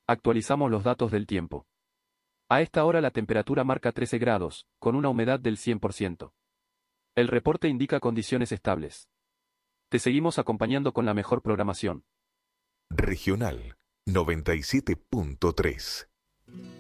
Actualizamos los datos del tiempo. A esta hora la temperatura marca 13 grados, con una humedad del 100%. El reporte indica condiciones estables. Te seguimos acompañando con la mejor programación. Regional 97.3.